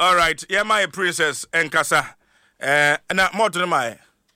All right, yeah, my princess and Casa. Na more to my.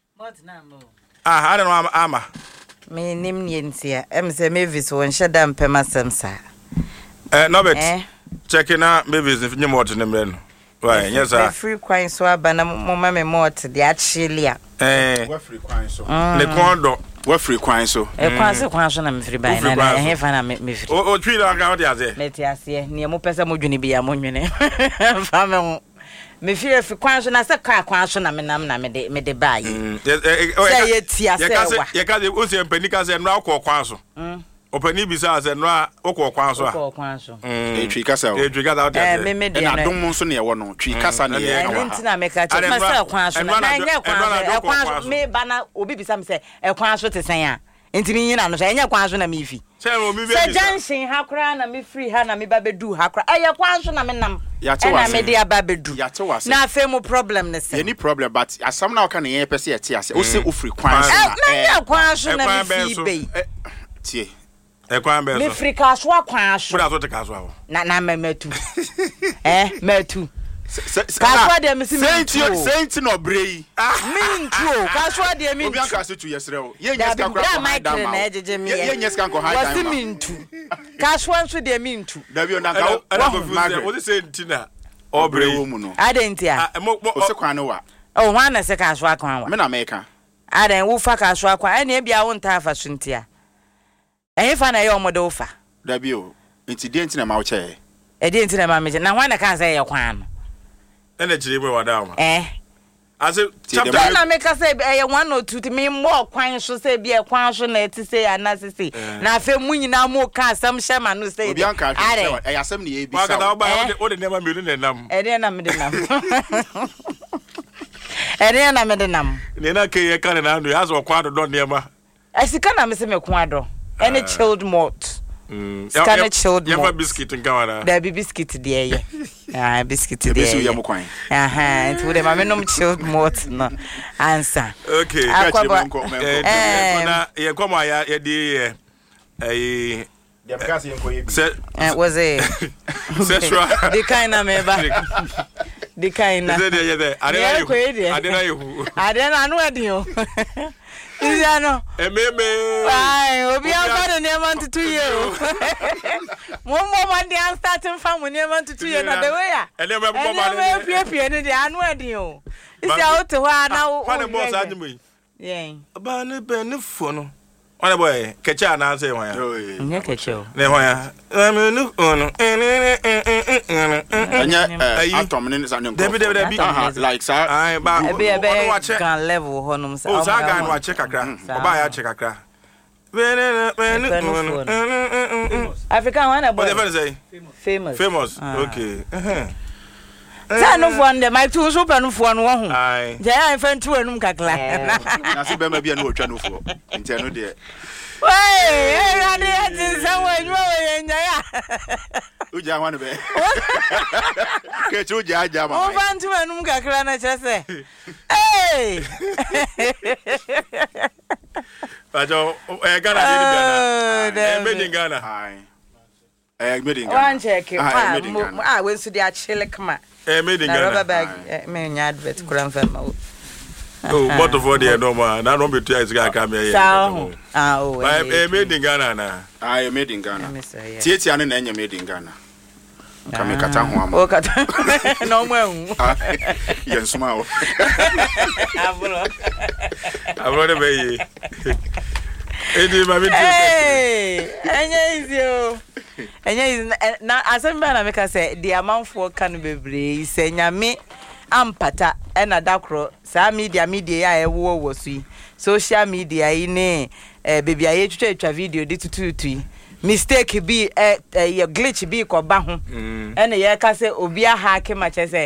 I don't know, Ama. Me name Yensia. Say Mavis when Shadam Pemasam, sir. No, but checking out Mavis if you more to them then. Why, yes, sir. Free coin swab and Mamma more to the Achilia. What free coin so? The condo. What free coin so? A consequence I'm free by and I have an me. Oh, 3 out there. Let us see near Mopesa Mujuni be a monument. Family. Me fear if question as a car question I'm me de buy. Say it here, say you can't also penicas and rock or quasso. Open Ibisas and rock or quasso. A tree castle. A tree out there. And I don't want to near one tree castle. I didn't make a myself question. I me banner will be some say a question to say. Into me, and I question a me. Say dancing, how crown and me free hand and me baby do how cry. I question a man. And I made the baby do. Now, fame problem. Any problem, but as some now can hear per se, also free question. I question a me free cash walk question. That's what the casual. Nana me too. Me too. Kaswa de me Saint no bray. Mean true. Kaswa de me. Obi anka se tu yesrew. Ye nyeska kwa high down. Ye nyeska kwa high down. Was mean to. Kaswa so de mean to. Da bi onaka what you say Tina or bray wo mu no. Adentia. O se kwa no wa. Oh, wana se kaswa kwa wa. Me na meka. Aden wo fa kaswa kwa. Ene bia wo nta afa suntia. Ehia fa na ye omodo fa. Da bi o. Nti de ntina ma wo che. E de ntina ma me na wana kan se ye kwa no. Energy we were down. As a chapter, na make us say 1 or 2 to me more kwan so say be a kwan so na ti say anasisi na afa mu nyina mo ka asam shema no say obi anka say e asam ne e bi sa o de never me no nam e de na me de nam e de na me de nam ne na ke ye kan na anu as o kwa do nema asika na me se me kwa do any chilled malt scanner chilled malt you have biscuit in Ghana there be biscuit there biscuit there be so yam kwan it would have me chilled malt no answer okay na ye come ya dey was it sexual the kind of meba the kind of I don't know dio Iziano ai obi afado ne man to 2 years mo man dey starting farm ne man to 2 years na the way ya ele me bo ba ne pie ne dey anu adin isi out ho ana wo fa ne boss adimo yi yen ba ne be ne fo no one boy kecha na say wan ya nye kecha ne wan ya no anya atom ne sa ne David like sir ai ba can level honum sa o sa ga no check akra oba ya check akra African one boy what they say famous okay Sa no fo nde my two super no fo no wo ho ai je ya fan tu enum kakla na se be ma bia no otwa no fo ntia no de wey ade ati sa wo nwo we nya ya uja wan be ke chu ja ja ma o fan tu enum kakla na che se eh Pajo Ghana dey made in Ghana ai made in Ghana one check we su dia chile kama made in Ghana rubber bag me nya advert kuran fa ma oh bottle for the no man na no be too is ga come here made in Ghana na made in Ghana tietia ne na nya made in Ghana kame kata ho am o kata no mo hu yen suma o abro de be edi ma bi enye na asemba na meka say the amanfo kan bebre se nyame ampata na dakro sa media ya ewo wo su social media yi ne baby aye twetwa video di tututu mistake bi glitch bi ko ba ho ene ye ka say obi a hack ma che say